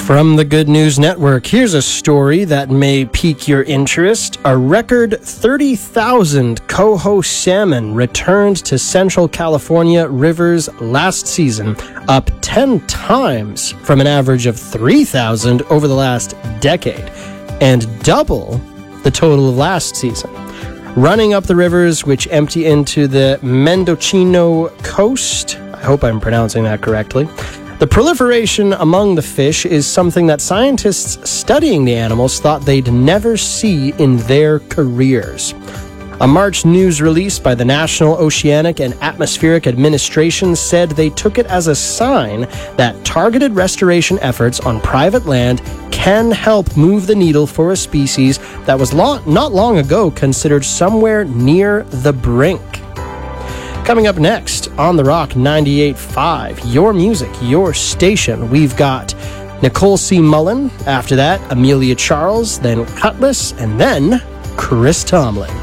From the Good News Network, here's a story that may pique your interest. A record 30,000 coho salmon returned to Central California rivers last season, up 10 times from an average of 3,000 over the last decade, and double the total of last season. Running up the rivers, which empty into the Mendocino coast, I hope I'm pronouncing that correctly, the proliferation among the fish is something that scientists studying the animals thought they'd never see in their careers. A March news release by the National Oceanic and Atmospheric Administration said they took it as a sign that targeted restoration efforts on private land can help move the needle for a species that was not long ago considered somewhere near the brink. Coming up next on The Rock 98.5, your music, your station, we've got Nicole C. Mullen. After that, Amelia Charles, then Cutlass, and then Chris Tomlin.